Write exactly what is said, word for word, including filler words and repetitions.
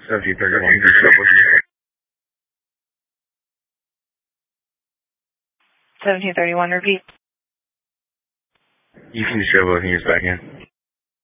seventeen thirty-one, can you share both ears? seventeen thirty-one, repeat. You can share both ears back in.